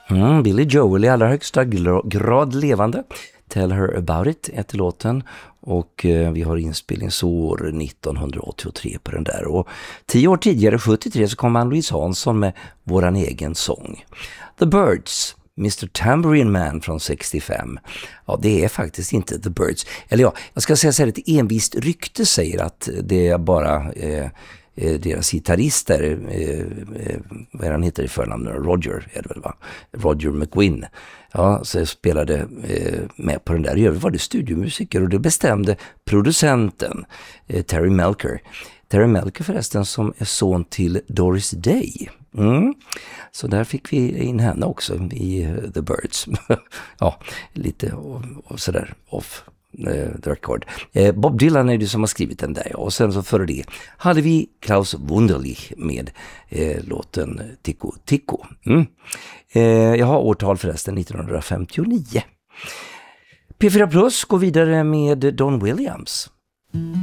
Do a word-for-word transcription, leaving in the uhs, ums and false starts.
Mm, Billy Joel i allra högsta gl- grad levande. Tell Her About It heter låten och eh, vi har inspelningsår nittonhundraåttiotre på den där. Och tio år tidigare, sjuttiotre, så kom Ann-Louise Hansson med våran egen sång. The Byrds, mister Tambourine Man från sextiofem. Ja, det är faktiskt inte The Byrds. Eller ja, jag ska säga så här, ett envist rykte säger att det är bara... Eh, deras gitarrister, eh, eh, vad han heter i förnamn, Roger är det väl, va? Roger McGuinn, ja, så spelade eh, med på den där. I övrigt var det studiomusiker och det bestämde producenten eh, Terry Melcher. Terry Melcher förresten, som är son till Doris Day. Mm. Så där fick vi in henne också i uh, The Byrds. Ja, lite och, och sådär off the record. Eh, Bob Dylan är det som har skrivit den där. Och sen så före det hade vi Klaus Wunderlich med eh, låten Tico Tico. Mm. Eh, jag har årtal förresten nittonhundrafemtionio. P fyra Plus går vidare med Don Williams.